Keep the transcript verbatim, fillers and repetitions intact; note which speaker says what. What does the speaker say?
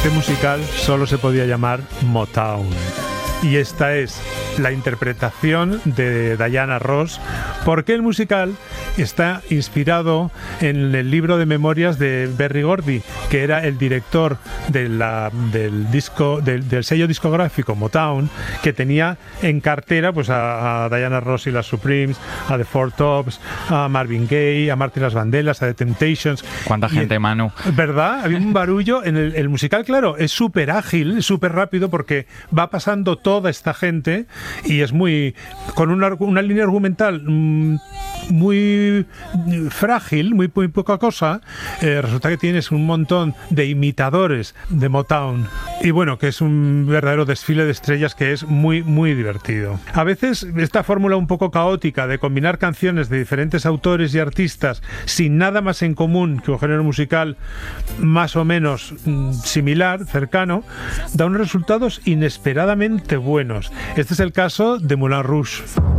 Speaker 1: Este musical solo se podía llamar Motown. Y esta es la interpretación de Diana Ross, porque el musical está inspirado en el libro de memorias de Berry Gordy, que era el director de la, del, disco, del, del sello discográfico Motown, que tenía en cartera pues, a, a Diana Ross y las Supremes, a The Four Tops, a Marvin Gaye, a Martin Las Vandellas, a The Temptations.
Speaker 2: ¿Cuánta gente,
Speaker 1: y,
Speaker 2: Manu?
Speaker 1: ¿Verdad? Había un barullo. En el, el musical, claro, es súper ágil, súper rápido, porque va pasando toda esta gente y es muy con una, una línea argumental mmm, muy frágil, muy, muy poca cosa. Eh, resulta que tienes un montón de imitadores de Motown y bueno, que es un verdadero desfile de estrellas que es muy, muy divertido. A veces esta fórmula un poco caótica de combinar canciones de diferentes autores y artistas sin nada más en común que un género musical más o menos mmm, similar, cercano, da unos resultados inesperadamente buenos. Este es el caso de Moulin Rouge.